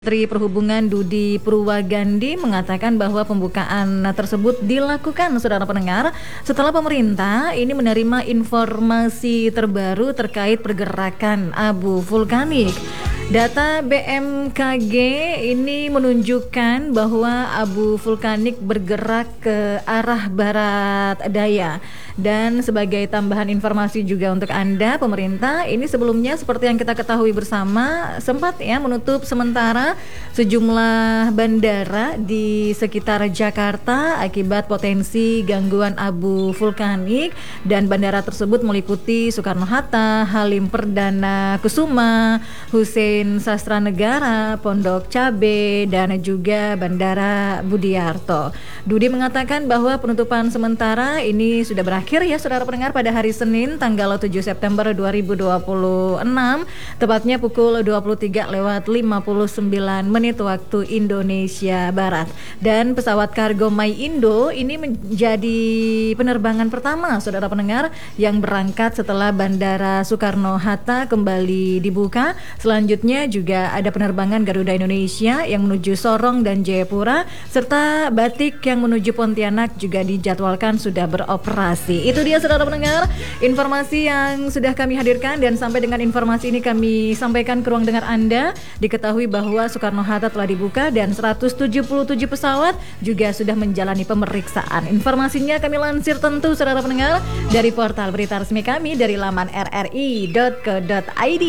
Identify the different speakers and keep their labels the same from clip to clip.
Speaker 1: Menteri Perhubungan Dudi Purwagandi mengatakan bahwa pembukaan tersebut dilakukan, saudara pendengar, setelah pemerintah ini menerima informasi terbaru terkait pergerakan abu vulkanik. Data BMKG ini menunjukkan bahwa abu vulkanik bergerak ke arah barat daya. Dan sebagai tambahan informasi juga untuk Anda, pemerintah ini sebelumnya seperti yang kita ketahui bersama sempat menutup sementara sejumlah bandara di sekitar Jakarta akibat potensi gangguan abu vulkanik, dan bandara tersebut meliputi Soekarno-Hatta, Halim Perdana Kusuma, Hussein Sastranegara, Pondok Cabe, dan juga Bandara Budiarto. Dudi mengatakan bahwa penutupan sementara ini sudah berakhir saudara pendengar pada hari Senin tanggal 7 September 2026 tepatnya pukul 23:59 waktu Indonesia Barat. Dan pesawat kargo MyIndo ini menjadi penerbangan pertama saudara pendengar yang berangkat setelah Bandara Soekarno-Hatta kembali dibuka. Selanjutnya juga ada penerbangan Garuda Indonesia yang menuju Sorong dan Jayapura, serta Batik yang menuju Pontianak juga dijadwalkan sudah beroperasi. Itu dia saudara pendengar informasi yang sudah kami hadirkan, dan sampai dengan informasi ini kami sampaikan ke ruang dengar Anda. Diketahui bahwa Soekarno-Hatta telah dibuka dan 177 pesawat juga sudah menjalani pemeriksaan. Informasinya kami lansir tentu saudara pendengar dari portal berita resmi kami dari laman rri.co.id.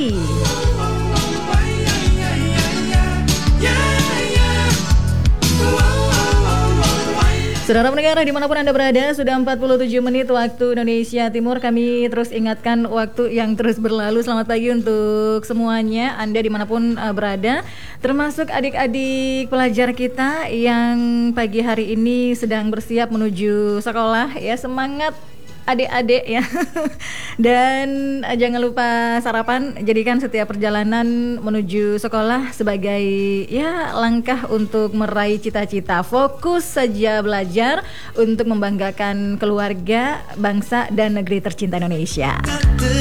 Speaker 1: Saudara pendengar dimanapun Anda berada, sudah 47 menit waktu Indonesia Timur. Kami terus ingatkan waktu yang terus berlalu. Selamat pagi untuk semuanya Anda dimanapun berada, termasuk adik-adik pelajar kita yang pagi hari ini sedang bersiap menuju sekolah. Semangat adik-adik dan jangan lupa sarapan. Jadikan setiap perjalanan menuju sekolah sebagai langkah untuk meraih cita-cita. Fokus saja belajar untuk membanggakan keluarga, bangsa, dan negeri tercinta Indonesia.